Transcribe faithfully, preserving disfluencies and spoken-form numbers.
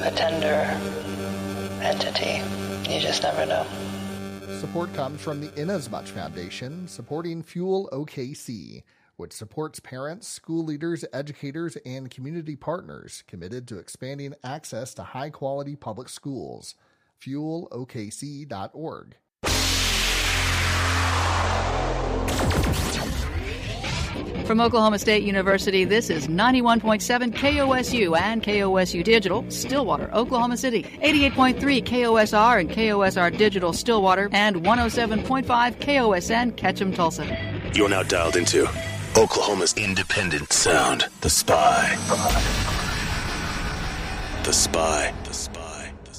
a tender entity. You just never know. Support comes from the Inasmuch Foundation, supporting Fuel O K C, which supports parents, school leaders, educators, and community partners committed to expanding access to high-quality public schools. fuel o k c dot org. From Oklahoma State University, this is ninety-one point seven K O S U and K O S U Digital, Stillwater, Oklahoma City. eighty-eight point three K O S R and K O S R Digital, Stillwater, and one oh seven point five K O S N, Ketchum, Tulsa. You're now dialed into Oklahoma's independent sound, The Spy. The Spy.